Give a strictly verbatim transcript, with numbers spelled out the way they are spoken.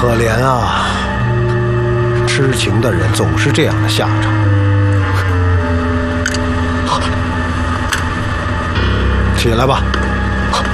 可怜啊，痴情的人总是这样的下场。起来吧。